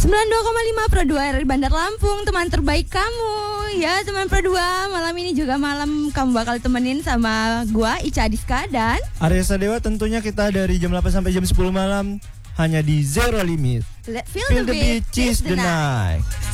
92,5 Pro 2 dari Bandar Lampung, teman terbaik kamu. Ya teman Pro 2, malam ini juga malam kamu bakal temenin sama gua Ica Adiska dan Arya Sadewa. Tentunya kita dari jam 8 sampai jam 10 malam hanya di Zero Limit. Feel the beat, cheese the night.